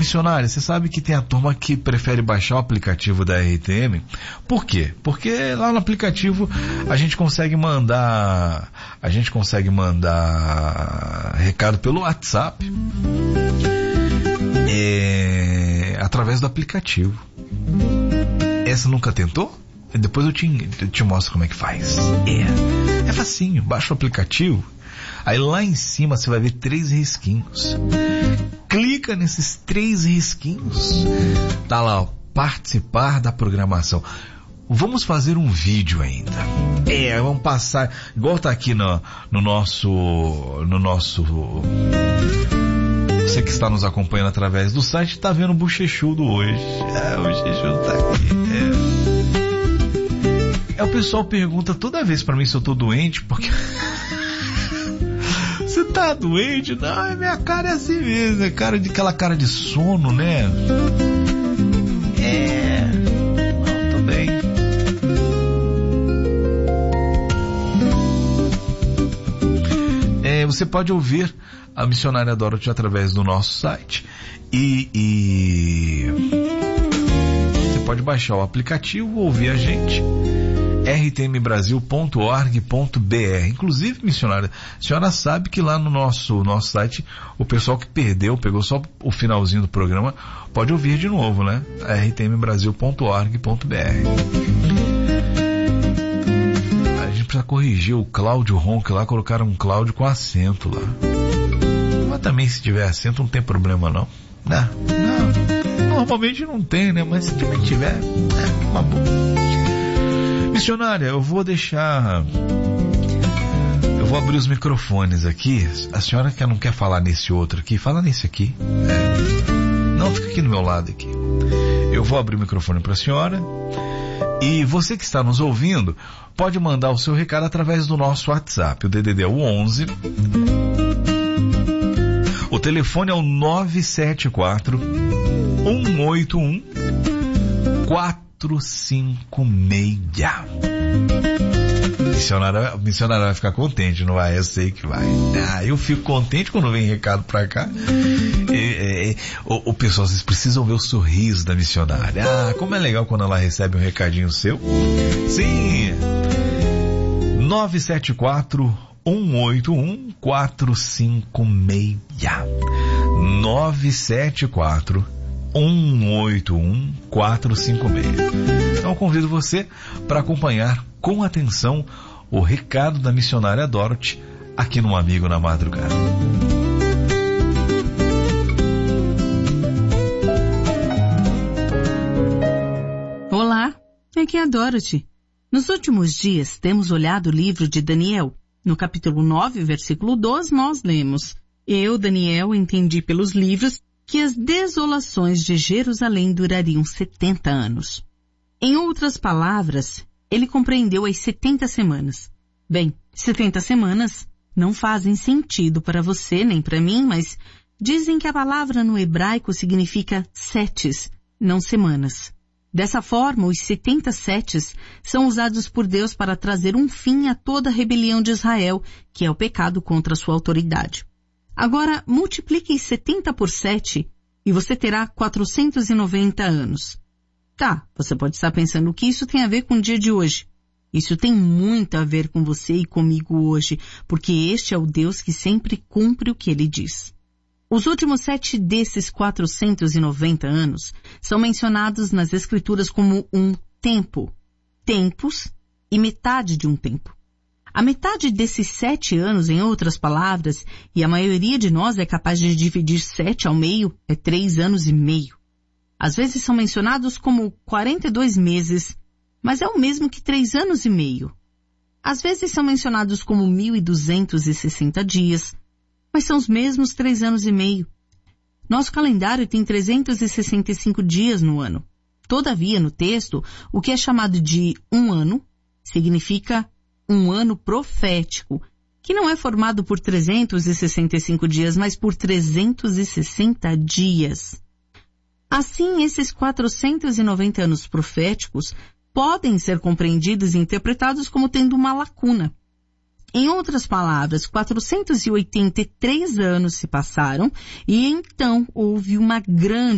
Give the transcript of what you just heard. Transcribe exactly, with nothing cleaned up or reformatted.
missionária, você sabe que tem a turma que prefere baixar o aplicativo da R T M. Por quê? Porque lá no aplicativo a gente consegue mandar, a gente consegue mandar recado pelo WhatsApp, é, através do aplicativo. Essa nunca tentou? Depois eu te, eu te mostro como é que faz. É, é facinho, baixa o aplicativo. Aí lá em cima você vai ver três risquinhos. Clica nesses três risquinhos. Tá lá, ó, participar da programação. Vamos fazer um vídeo ainda. É, vamos passar, igual tá aqui no, no nosso, no nosso, você que está nos acompanhando através do site, tá vendo o Bochechudo hoje. É, o Bochechudo tá aqui. É. É, o pessoal pergunta toda vez pra mim se eu tô doente, porque... Você tá doente? Não, minha cara é assim mesmo, é cara de, aquela cara de sono, né? É... Não, tô bem. É, você pode ouvir a Missionária Dorothy através do nosso site e, e... você pode baixar o aplicativo, ouvir a gente. r t m brasil ponto org ponto b r. Inclusive, missionária, a senhora sabe que lá no nosso, nosso site, o pessoal que perdeu, pegou só o finalzinho do programa, pode ouvir de novo, né? r t m brasil ponto org ponto b r. A gente precisa corrigir o Cláudio Ronque lá, colocaram um Cláudio com acento lá. Mas também se tiver acento não tem problema não. Não, não. Normalmente não tem, né? Mas se também tiver, é uma boa. Missionária, eu vou deixar... Eu vou abrir os microfones aqui. A senhora que não quer falar nesse outro aqui, fala nesse aqui. É. Não, fica aqui do meu lado aqui. Eu vou abrir o microfone para a senhora. E você que está nos ouvindo, pode mandar o seu recado através do nosso WhatsApp. O D D D é o onze. O telefone é o nove sete quatro, um oito um, quatro cinco seis. Missionária, missionária vai ficar contente, não vai? Eu sei que vai. Ah, eu fico contente quando vem recado pra cá. É, é, o, o pessoal, vocês precisam ver o sorriso da missionária. Ah, como é legal quando ela recebe um recadinho seu. Sim. nove sete quatro, um oito um, quatro cinco seis. nove sete quatro, um oito um, quatro cinco seis. Então eu convido você para acompanhar com atenção o recado da missionária Dorothy aqui no Amigo na Madrugada. Olá, aqui é a Dorothy. Nos últimos dias temos olhado o livro de Daniel. No capítulo nove, versículo doze, nós lemos: Eu, Daniel, entendi pelos livros que as desolações de Jerusalém durariam setenta anos. Em outras palavras, ele compreendeu as setenta semanas. Bem, setenta semanas não fazem sentido para você nem para mim, mas dizem que a palavra no hebraico significa setes, não semanas. Dessa forma, os setenta setes são usados por Deus para trazer um fim a toda a rebelião de Israel, que é o pecado contra a sua autoridade. Agora, multiplique setenta por sete e você terá quatrocentos e noventa anos. Tá, você pode estar pensando o que isso tem a ver com o dia de hoje. Isso tem muito a ver com você e comigo hoje, porque este é o Deus que sempre cumpre o que ele diz. Os últimos sete desses quatrocentos e noventa anos são mencionados nas Escrituras como um tempo, tempos e metade de um tempo. A metade desses sete anos, em outras palavras, e a maioria de nós é capaz de dividir sete ao meio, é três anos e meio. Às vezes são mencionados como quarenta e dois meses, mas é o mesmo que três anos e meio. Às vezes são mencionados como mil e duzentos e sessenta dias, mas são os mesmos três anos e meio. Nosso calendário tem trezentos e sessenta e cinco dias no ano. Todavia, no texto, o que é chamado de um ano significa um ano profético, que não é formado por trezentos e sessenta e cinco dias, mas por trezentos e sessenta dias. Assim, esses quatrocentos e noventa anos proféticos podem ser compreendidos e interpretados como tendo uma lacuna. Em outras palavras, quatrocentos e oitenta e três anos se passaram e então houve uma grande